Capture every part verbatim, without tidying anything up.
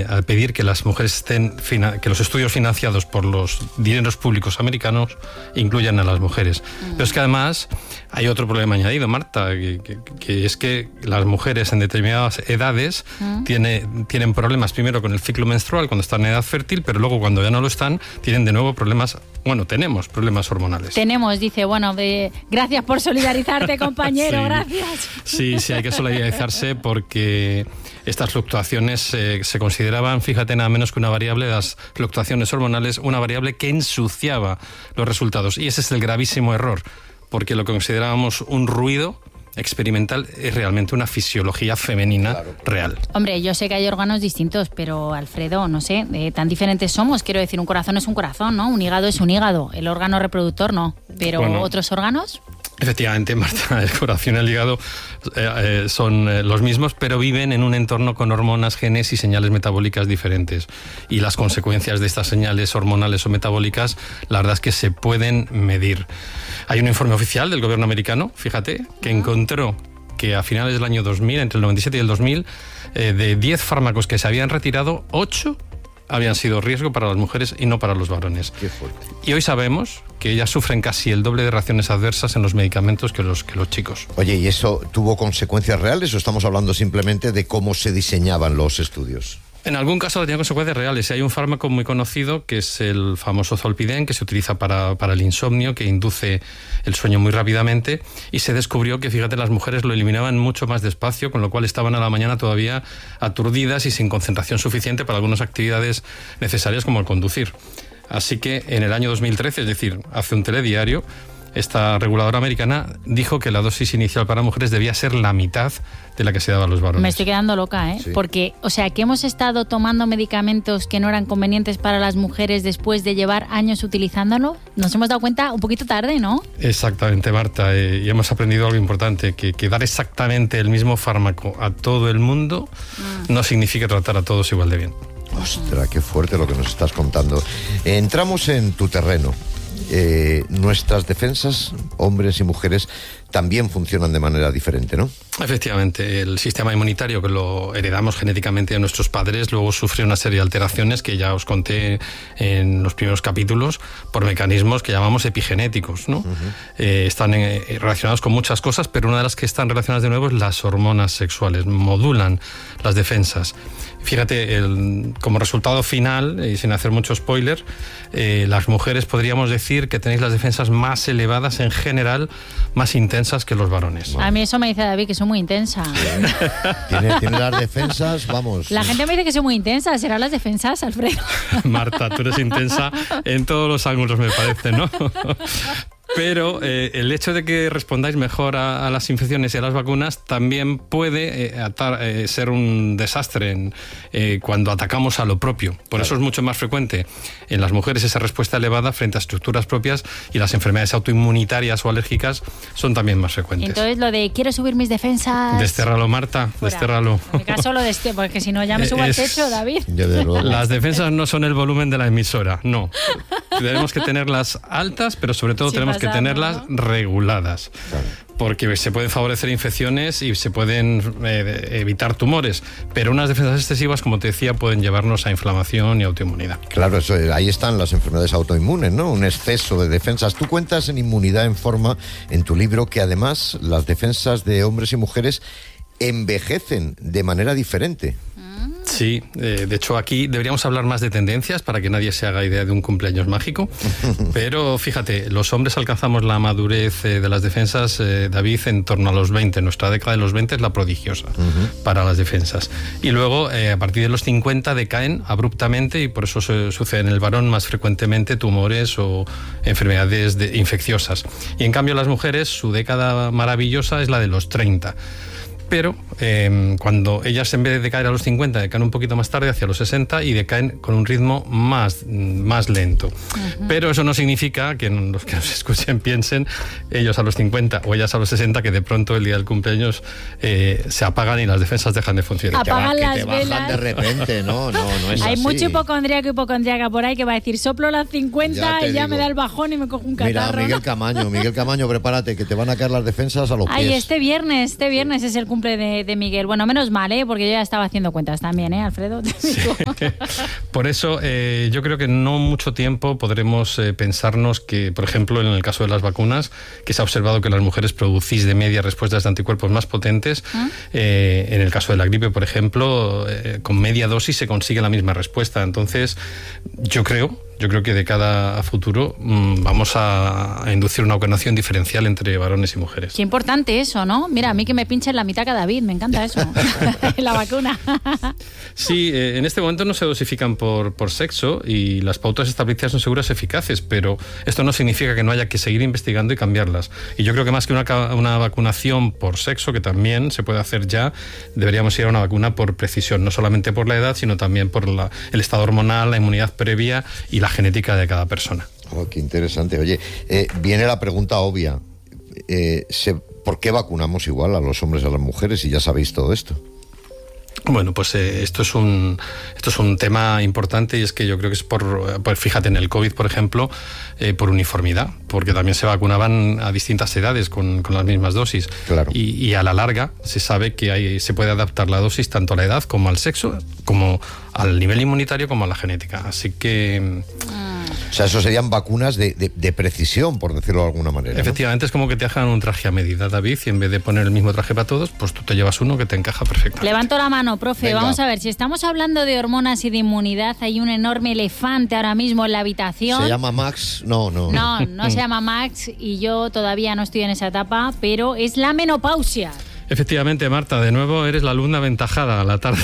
eh, al pedir que las mujeres estén, que los estudios financiados por los dineros públicos americanos incluyan a las mujeres. Mm. Pero es que además hay otro problema añadido, Marta, que, que, que es que las mujeres en determinadas edades mm. tiene, tienen problemas primero con el ciclo menstrual cuando están en edad fértil, pero luego cuando ya no lo están, tienen de nuevo problemas, bueno, tenemos problemas hormonales. Tenemos, dice, bueno, de, gracias por solidarizarte, compañero, sí, gracias. Sí, sí, hay que solidarizarse porque estas fluctuaciones eh, se consideraban, fíjate, nada menos que una variable, las fluctuaciones hormonales, una variable que ensuciaba los resultados. Y ese es el gravísimo error, porque lo que considerábamos un ruido experimental es realmente una fisiología femenina claro, real. Hombre, yo sé que hay órganos distintos, pero Alfredo, no sé, eh, tan diferentes somos. Quiero decir, un corazón es un corazón, ¿no? Un hígado es un hígado, el órgano reproductor no. Pero bueno, ¿otros órganos? Efectivamente, Marta, el corazón y el hígado eh, eh, son eh, los mismos, pero viven en un entorno con hormonas, genes y señales metabólicas diferentes. Y las consecuencias de estas señales hormonales o metabólicas, la verdad es que se pueden medir. Hay un informe oficial del gobierno americano, fíjate, que encontró que a finales del año dos mil, entre el noventa y siete y el dos mil, eh, de diez fármacos que se habían retirado, ocho habían sido riesgo para las mujeres y no para los varones. Qué fuerte. Y hoy sabemos que ellas sufren casi el doble de reacciones adversas en los medicamentos que los, que los chicos. Oye, ¿y eso tuvo consecuencias reales o estamos hablando simplemente de cómo se diseñaban los estudios? En algún caso tiene consecuencias reales. Hay un fármaco muy conocido que es el famoso Zolpidem, que se utiliza para, para el insomnio, que induce el sueño muy rápidamente, y se descubrió que, fíjate, las mujeres lo eliminaban mucho más despacio, con lo cual estaban a la mañana todavía aturdidas y sin concentración suficiente para algunas actividades necesarias como el conducir. Así que en el año dos mil trece, es decir, hace un telediario, esta reguladora americana dijo que la dosis inicial para mujeres debía ser la mitad de la que se daba a los varones. Me estoy quedando loca, ¿eh? Sí. Porque, o sea, que hemos estado tomando medicamentos que no eran convenientes para las mujeres después de llevar años utilizándolo. Nos hemos dado cuenta un poquito tarde, ¿no? Exactamente, Marta. Eh, y hemos aprendido algo importante, que, que dar exactamente el mismo fármaco a todo el mundo mm. no significa tratar a todos igual de bien. Ostras, qué fuerte lo que nos estás contando. Entramos en tu terreno. Eh, nuestras defensas, hombres y mujeres, también funcionan de manera diferente, ¿no? Efectivamente, el sistema inmunitario, que lo heredamos genéticamente de nuestros padres, luego sufre una serie de alteraciones que ya os conté en los primeros capítulos, por mecanismos que llamamos epigenéticos, ¿no? Uh-huh. Eh, están eh, relacionados con muchas cosas, pero una de las que están relacionadas de nuevo es las hormonas sexuales, modulan las defensas. Fíjate, el, como resultado final, y sin hacer mucho spoiler, eh, las mujeres podríamos decir que tenéis las defensas más elevadas en general, más intensas que los varones. Bueno. A mí eso me dice David, que soy muy intensa. ¿Tiene, tiene las defensas, vamos. La gente me dice que soy muy intensa, serán las defensas, Alfredo. Marta, tú eres intensa en todos los ángulos, me parece, ¿no? Pero eh, el hecho de que respondáis mejor a, a las infecciones y a las vacunas también puede eh, atar, eh, ser un desastre en, eh, cuando atacamos a lo propio. Por claro. Eso es mucho más frecuente en las mujeres esa respuesta elevada frente a estructuras propias, y las enfermedades autoinmunitarias o alérgicas son también más frecuentes. Entonces lo de quiero subir mis defensas... Destérralo, Marta, fuera. Destérralo. En mi caso lo deste, porque si no ya me subo es... al techo, David. Las defensas no son el volumen de la emisora, no. Tenemos que tenerlas altas, pero sobre todo sí, tenemos pasando, que tenerlas ¿no? reguladas. Claro. Porque se pueden favorecer infecciones y se pueden eh, evitar tumores, pero unas defensas excesivas, como te decía, pueden llevarnos a inflamación y autoinmunidad. Claro, eso, ahí están las enfermedades autoinmunes, ¿no? Un exceso de defensas. Tú cuentas en Inmunidad en Forma, en tu libro, que además las defensas de hombres y mujeres envejecen de manera diferente. Sí, eh, de hecho aquí deberíamos hablar más de tendencias para que nadie se haga idea de un cumpleaños mágico, pero fíjate, los hombres alcanzamos la madurez eh, de las defensas, eh, David, en torno a los veinte, nuestra década de los veinte es la prodigiosa uh-huh. para las defensas, y luego eh, a partir de los cincuenta decaen abruptamente, y por eso se, sucede en el varón más frecuentemente tumores o enfermedades de, infecciosas, y en cambio las mujeres, su década maravillosa es la de los treinta. Pero eh, cuando ellas, en vez de decaer a los cincuenta, decaen un poquito más tarde, hacia los sesenta, y decaen con un ritmo más, más lento. Uh-huh. Pero eso no significa que los que nos escuchen piensen, ellos a los cincuenta o ellas a los sesenta, que de pronto el día del cumpleaños eh, se apagan y las defensas dejan de funcionar. Apagan que las te velas. Bajan de repente, no, no, no es Hay así. mucho hipocondríaco y hipocondríaca por ahí que va a decir, soplo las cincuenta ya y ya digo. Me da el bajón y me cojo un catarro. Mira, Miguel Camaño, Miguel Camaño, prepárate, que te van a caer las defensas a los Ay, pies. este viernes, este viernes es el cumpleaños cumple de, de Miguel. Bueno, menos mal, ¿eh? Porque yo ya estaba haciendo cuentas también, ¿eh, Alfredo? Sí. Por eso eh, yo creo que no mucho tiempo podremos eh, pensarnos que, por ejemplo, en el caso de las vacunas, que se ha observado que las mujeres producís de media respuestas de anticuerpos más potentes. ¿Ah? Eh, en el caso de la gripe, por ejemplo, eh, con media dosis se consigue la misma respuesta. Entonces, yo creo... Yo creo que de cara a futuro mmm, vamos a, a inducir una vacunación diferencial entre varones y mujeres. Qué importante eso, ¿no? Mira, a mí que me pinchen la mitad cada David, me encanta eso. La vacuna. Sí, eh, en este momento no se dosifican por, por sexo y las pautas establecidas son seguras y eficaces, pero esto no significa que no haya que seguir investigando y cambiarlas. Y yo creo que más que una, una vacunación por sexo, que también se puede hacer ya, deberíamos ir a una vacuna por precisión, no solamente por la edad, sino también por la, el estado hormonal, la inmunidad previa y la la genética de cada persona. Oh, qué interesante. Oye, eh, viene la pregunta obvia. Eh, se, ¿Por qué vacunamos igual a los hombres y a las mujeres si ya sabéis todo esto? Bueno, pues eh, esto es un esto es un tema importante y es que yo creo que es por, pues fíjate, en el COVID, por ejemplo, eh, por uniformidad, porque también se vacunaban a distintas edades con, con las mismas dosis. Claro. Y, y a la larga se sabe que hay, se puede adaptar la dosis tanto a la edad como al sexo, como al nivel inmunitario, como a la genética. Así que... O sea, eso serían vacunas de, de, de precisión, por decirlo de alguna manera, ¿no? Efectivamente, es como que te hagan un traje a medida, David, y en vez de poner el mismo traje para todos, pues tú te llevas uno que te encaja perfectamente. Levanto la mano, profe. Venga. Vamos a ver, si estamos hablando de hormonas y de inmunidad, hay un enorme elefante ahora mismo en la habitación. ¿Se llama Max? No, no. No, no se llama Max y yo todavía no estoy en esa etapa, pero es la menopausia. Efectivamente, Marta, de nuevo eres la alumna aventajada a la tarde.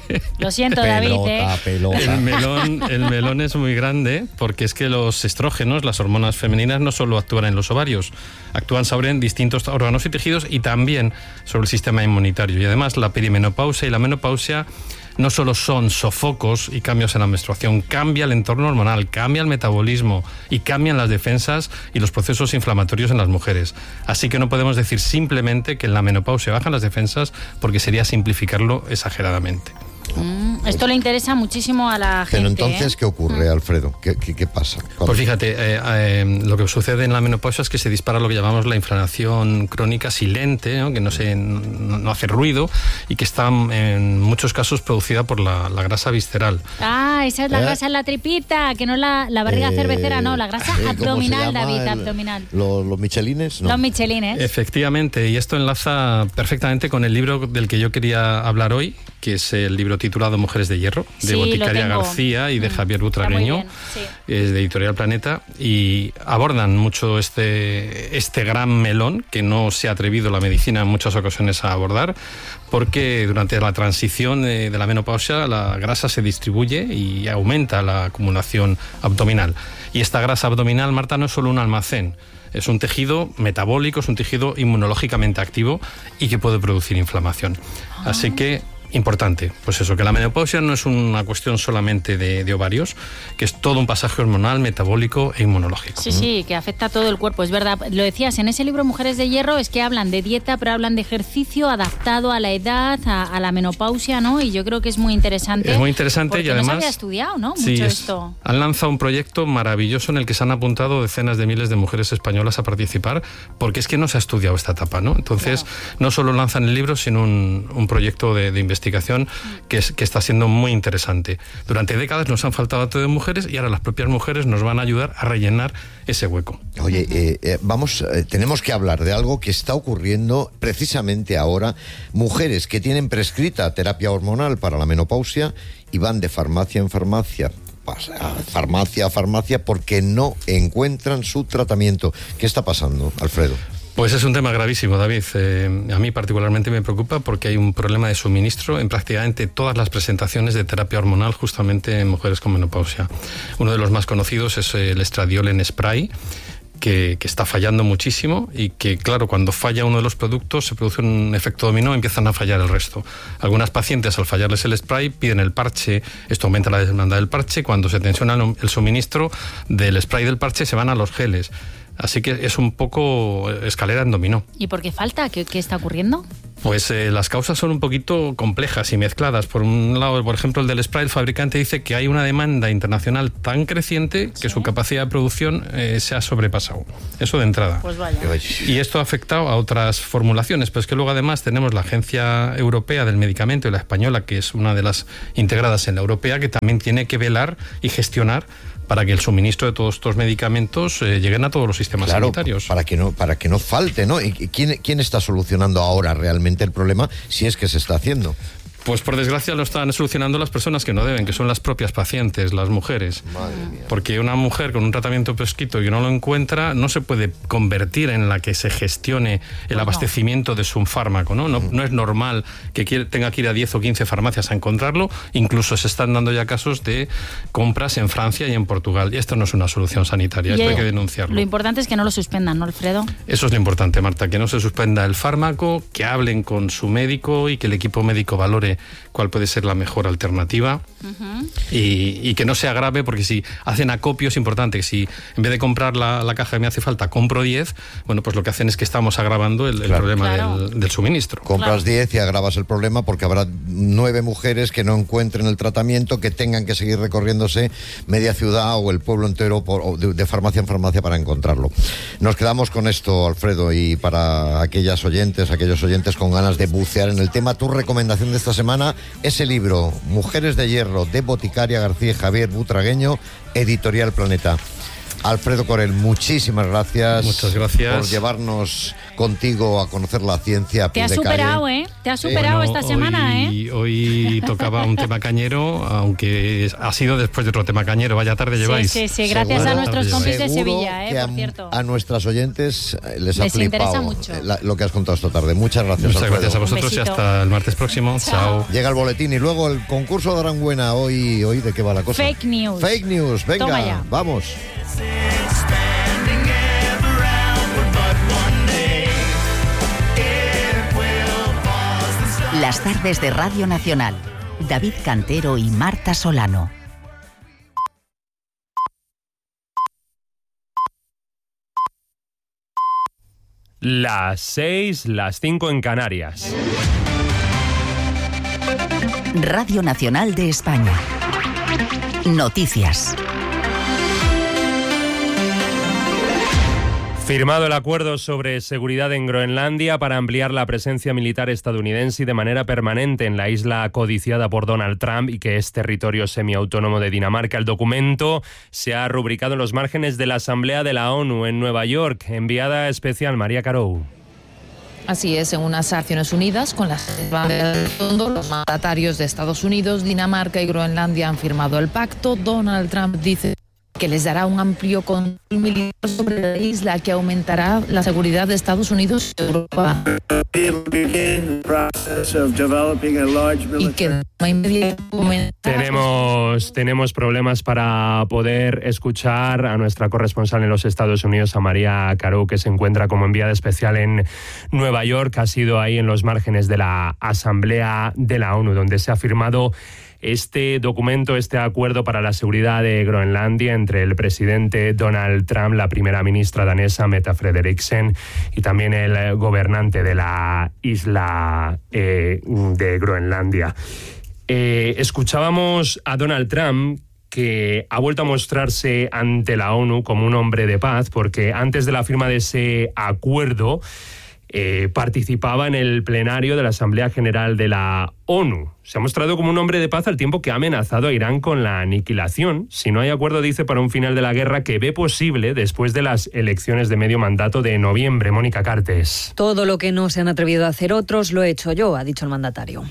Lo siento, David, pelota, ¿eh? Pelota. El melón, el melón es muy grande porque es que los estrógenos, las hormonas femeninas, no solo actúan en los ovarios, actúan sobre distintos órganos y tejidos y también sobre el sistema inmunitario. Y además la perimenopausia y la menopausia no solo son sofocos y cambios en la menstruación, cambia el entorno hormonal, cambia el metabolismo y cambian las defensas y los procesos inflamatorios en las mujeres. Así que no podemos decir simplemente que en la menopausia bajan las defensas porque sería simplificarlo exageradamente. Mm, esto le interesa muchísimo a la gente. Pero entonces, ¿eh? ¿qué ocurre, Alfredo? ¿Qué, qué, qué pasa? ¿Cuándo? Pues fíjate, eh, eh, lo que sucede en la menopausia es que se dispara lo que llamamos la inflamación crónica silente, ¿no? Que no, se, no, no hace ruido y que está en muchos casos producida por la, la grasa visceral. Ah, esa es la ¿Eh? grasa en la tripita, que no la, la barriga eh, cervecera, no, la grasa eh, abdominal, David, el, abdominal. ¿Los, los michelines? No. Los michelines. Efectivamente, y esto enlaza perfectamente con el libro del que yo quería hablar hoy, que es el libro titulado Mujeres de Hierro, de sí, Boticaria García y de mm, Javier Butragueño, sí. Es de Editorial Planeta, y abordan mucho este, este gran melón que no se ha atrevido la medicina en muchas ocasiones a abordar, porque durante la transición de, de la menopausia la grasa se distribuye y aumenta la acumulación abdominal. Y esta grasa abdominal, Marta, no es solo un almacén, es un tejido metabólico, es un tejido inmunológicamente activo y que puede producir inflamación. Ah. Así que importante, pues eso, que la menopausia no es una cuestión solamente de, de ovarios, que es todo un pasaje hormonal, metabólico e inmunológico. Sí, sí, que afecta a todo el cuerpo, es verdad. Lo decías, en ese libro Mujeres de Hierro es que hablan de dieta, pero hablan de ejercicio adaptado a la edad, a, a la menopausia, ¿no? Y yo creo que es muy interesante. Es muy interesante y además... no se había estudiado, ¿no? Sí, Mucho es, esto. Han lanzado un proyecto maravilloso en el que se han apuntado decenas de miles de mujeres españolas a participar, porque es que no se ha estudiado esta etapa, ¿no? Entonces, claro, no solo lanzan el libro, sino un, un proyecto de, de investigación Que, es, que está siendo muy interesante. Durante décadas nos han faltado datos de mujeres y ahora las propias mujeres nos van a ayudar a rellenar ese hueco. Oye, eh, eh, vamos, eh, tenemos que hablar de algo que está ocurriendo precisamente ahora. Mujeres que tienen prescrita terapia hormonal para la menopausia y van de farmacia en farmacia, farmacia a farmacia, porque no encuentran su tratamiento. ¿Qué está pasando, Alfredo? Pues es un tema gravísimo, David. Eh, a mí particularmente me preocupa porque hay un problema de suministro en prácticamente todas las presentaciones de terapia hormonal justamente en mujeres con menopausia. Uno de los más conocidos es el estradiol en spray, que, que está fallando muchísimo y que, claro, cuando falla uno de los productos se produce un efecto dominó y empiezan a fallar el resto. Algunas pacientes, al fallarles el spray, piden el parche. Esto aumenta la demanda del parche. Cuando se tensiona el suministro del spray del parche se van a los geles. Así que es un poco escalera en dominó. ¿Y por qué falta? ¿Qué, qué está ocurriendo? Pues eh, las causas son un poquito complejas y mezcladas. Por un lado, por ejemplo, el del spray, el fabricante dice que hay una demanda internacional tan creciente que ¿sí? su capacidad de producción eh, se ha sobrepasado. Eso de entrada. Pues vaya. Y esto ha afectado a otras formulaciones, pero es que luego además tenemos la Agencia Europea del Medicamento y la española, que es una de las integradas en la europea, que también tiene que velar y gestionar para que el suministro de todos estos medicamentos eh, lleguen a todos los sistemas claro, sanitarios. Para que no, para que no falte, ¿no? ¿Y quién, quién está solucionando ahora realmente el problema, si es que se está haciendo? Pues por desgracia lo están solucionando las personas que no deben, que son las propias pacientes, las mujeres. Madre mía. Porque una mujer con un tratamiento prescrito y no lo encuentra, no se puede convertir en la que se gestione el no, abastecimiento no. de su fármaco, ¿no? No, no es normal que quiere, tenga que ir a diez o quince farmacias a encontrarlo. Incluso se están dando ya casos de compras en Francia y en Portugal. Y esto no es una solución sanitaria, esto hay que denunciarlo. Lo importante es que no lo suspendan, ¿no, Alfredo? Eso es lo importante, Marta, que no se suspenda el fármaco, que hablen con su médico y que el equipo médico valore cuál puede ser la mejor alternativa uh-huh. y, y que no sea grave, porque si hacen acopio es importante que si en vez de comprar la, la caja que me hace falta compro diez, bueno, pues lo que hacen es que estamos agravando el, claro. el problema claro. del, del suministro. Compras diez claro. y agravas el problema porque habrá nueve mujeres que no encuentren el tratamiento, que tengan que seguir recorriéndose media ciudad o el pueblo entero por, de, de farmacia en farmacia para encontrarlo. Nos quedamos con esto, Alfredo, y para aquellas oyentes, aquellos oyentes con ganas de bucear en el tema, tu recomendación de esta semana, ese libro, Mujeres de Hierro, de Boticaria García y Javier Butragueño, Editorial Planeta. Alfredo Corel, muchísimas gracias. Muchas gracias. Por llevarnos contigo a conocer la ciencia a pie de calle. Te has superado, ¿eh? Te has superado bueno, esta semana, hoy, ¿eh? Hoy tocaba un tema cañero, aunque ha sido después de otro tema cañero. Vaya tarde lleváis. Sí, sí, sí. Gracias Seguro, a nuestros compis de Sevilla, ¿eh? Que a, por cierto. A nuestras oyentes les, les ha flipado mucho. La, lo que has contado esta tarde. Muchas gracias, Muchas Alfredo. gracias a vosotros y hasta el martes próximo. Chao. Llega el boletín y luego el concurso de Aranguena. Hoy, hoy ¿de qué va la cosa? Fake news. Fake news. Venga, vamos. Las tardes de Radio Nacional. David Cantero y Marta Solano. Las seis, las cinco en Canarias. Radio Nacional de España. Noticias. Firmado el acuerdo sobre seguridad en Groenlandia para ampliar la presencia militar estadounidense y de manera permanente en la isla codiciada por Donald Trump y que es territorio semiautónomo de Dinamarca. El documento se ha rubricado en los márgenes de la Asamblea de la ONU en Nueva York. Enviada especial María Carou. Así es, en unas Naciones Unidas, con las banderas del fondo, los mandatarios de Estados Unidos, Dinamarca y Groenlandia han firmado el pacto. Donald Trump dice que les dará un amplio control militar sobre la isla que aumentará la seguridad de Estados Unidos y Europa. Y que tenemos, tenemos problemas para poder escuchar a nuestra corresponsal en los Estados Unidos, a María Carou, que se encuentra como enviada especial en Nueva York. Ha sido ahí en los márgenes de la Asamblea de la ONU, donde se ha firmado este documento, este acuerdo para la seguridad de Groenlandia entre el presidente Donald Trump, la primera ministra danesa Mette Frederiksen y también el gobernante de la isla eh, de Groenlandia. Eh, escuchábamos a Donald Trump, que ha vuelto a mostrarse ante la ONU como un hombre de paz, porque antes de la firma de ese acuerdo Eh, participaba en el plenario de la Asamblea General de la ONU. Se ha mostrado como un hombre de paz al tiempo que ha amenazado a Irán con la aniquilación si no hay acuerdo, dice, para un final de la guerra que ve posible después de las elecciones de medio mandato de noviembre. Mónica Cartes. Todo lo que no se han atrevido a hacer otros lo he hecho yo, ha dicho el mandatario.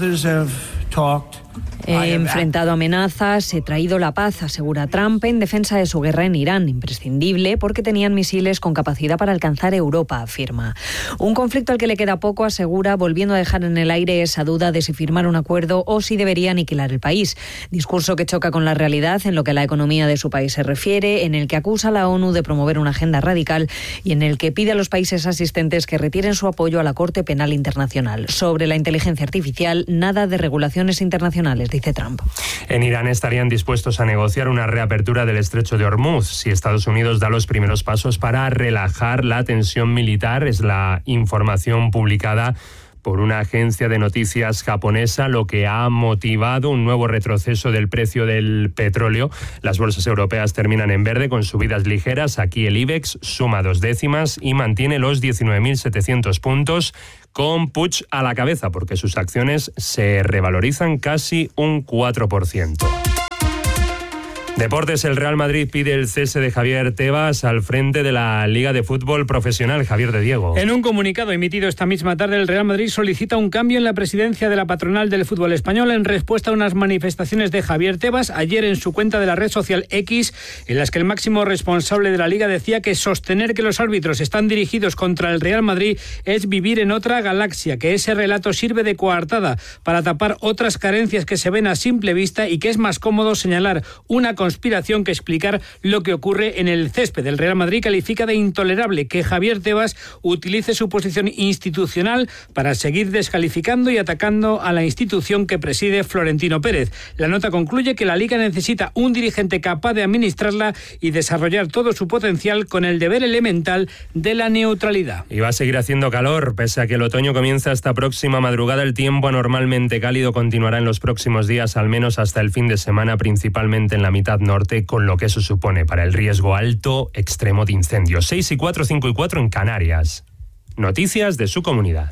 He enfrentado amenazas, he traído la paz, asegura Trump, en defensa de su guerra en Irán, imprescindible porque tenían misiles con capacidad para alcanzar Europa, afirma. Un conflicto al que le queda poco, asegura, volviendo a dejar en el aire esa duda de si firmar un acuerdo o si debería aniquilar el país. Discurso que choca con la realidad en lo que a la economía de su país se refiere, en el que acusa a la ONU de promover una agenda radical y en el que pide a los países asistentes que retiren su apoyo a la Corte Penal Internacional. Sobre la inteligencia artificial, nada de regulaciones internacionales, dice Trump. En Irán estarían dispuestos a negociar una reapertura del estrecho de Hormuz si Estados Unidos da los primeros pasos para relajar la tensión militar. Es la información publicada por una agencia de noticias japonesa, lo que ha motivado un nuevo retroceso del precio del petróleo. Las bolsas europeas terminan en verde con subidas ligeras. Aquí el IBEX suma dos décimas y mantiene los diecinueve mil setecientos puntos, con Puig a la cabeza, porque sus acciones se revalorizan casi un cuatro por ciento. Deportes, el Real Madrid pide el cese de Javier Tebas al frente de la Liga de Fútbol Profesional. Javier de Diego. En un comunicado emitido esta misma tarde, el Real Madrid solicita un cambio en la presidencia de la patronal del fútbol español en respuesta a unas manifestaciones de Javier Tebas ayer en su cuenta de la red social X, en las que el máximo responsable de la Liga decía que sostener que los árbitros están dirigidos contra el Real Madrid es vivir en otra galaxia, que ese relato sirve de coartada para tapar otras carencias que se ven a simple vista y que es más cómodo señalar una conspiración que explicar lo que ocurre en el césped. El Real Madrid califica de intolerable que Javier Tebas utilice su posición institucional para seguir descalificando y atacando a la institución que preside Florentino Pérez. La nota concluye que la Liga necesita un dirigente capaz de administrarla y desarrollar todo su potencial con el deber elemental de la neutralidad. Y va a seguir haciendo calor, pese a que el otoño comienza esta próxima madrugada. El tiempo anormalmente cálido continuará en los próximos días, al menos hasta el fin de semana, principalmente en la mitad norte, con lo que eso supone para el riesgo alto extremo de incendios. seis y cuatro, cinco y cuatro en Canarias. Noticias de su comunidad.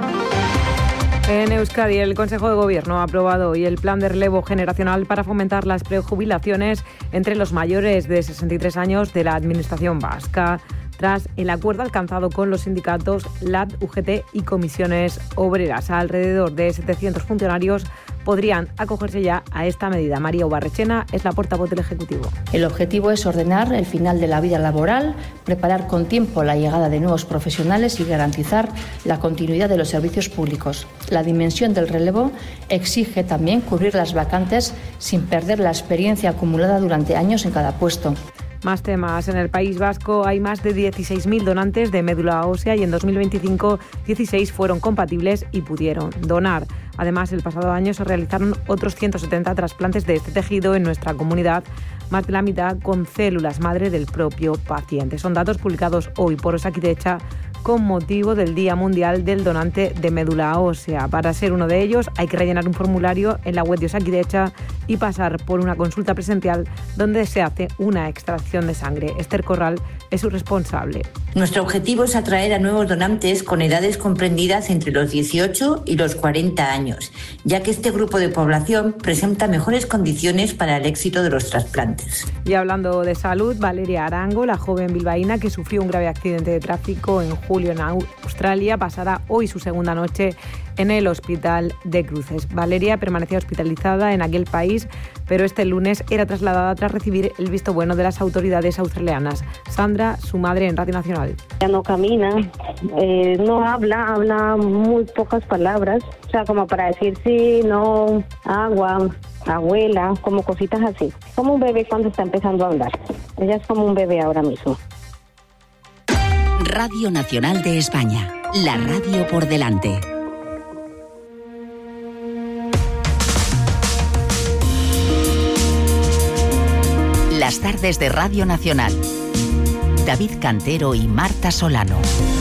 En Euskadi, el Consejo de Gobierno ha aprobado hoy el plan de relevo generacional para fomentar las prejubilaciones entre los mayores de sesenta y tres años de la Administración vasca, tras el acuerdo alcanzado con los sindicatos L A B, U G T y comisiones obreras. Alrededor de setecientos funcionarios podrían acogerse ya a esta medida. María Ubarrechena es la portavoz del Ejecutivo. El objetivo es ordenar el final de la vida laboral, preparar con tiempo la llegada de nuevos profesionales y garantizar la continuidad de los servicios públicos. La dimensión del relevo exige también cubrir las vacantes sin perder la experiencia acumulada durante años en cada puesto. Más temas. En el País Vasco hay más de dieciséis mil donantes de médula ósea y en dos mil veinticinco dieciséis fueron compatibles y pudieron donar. Además, el pasado año se realizaron otros ciento setenta trasplantes de este tejido en nuestra comunidad, más de la mitad con células madre del propio paciente. Son datos publicados hoy por Osakidetza con motivo del Día Mundial del Donante de Médula Ósea. Para ser uno de ellos hay que rellenar un formulario en la web de Osakidetza y pasar por una consulta presencial donde se hace una extracción de sangre. Esther Corral es su responsable. Nuestro objetivo es atraer a nuevos donantes con edades comprendidas entre los dieciocho y los cuarenta años, ya que este grupo de población presenta mejores condiciones para el éxito de los trasplantes. Y hablando de salud, Valeria Arango, la joven bilbaína que sufrió un grave accidente de tráfico en julio en Australia, pasará hoy su segunda noche en el Hospital de Cruces. Valeria permanecía hospitalizada en aquel país, pero este lunes era trasladada tras recibir el visto bueno de las autoridades australianas. Sandra, su madre, en Radio Nacional. Ya no camina, eh, no habla, habla muy pocas palabras, o sea, como para decir sí, no, agua, abuela, como cositas así. Como un bebé cuando está empezando a hablar. Ella es como un bebé ahora mismo. Radio Nacional de España, la radio por delante. Las tardes de Radio Nacional. David Cantero y Marta Solano.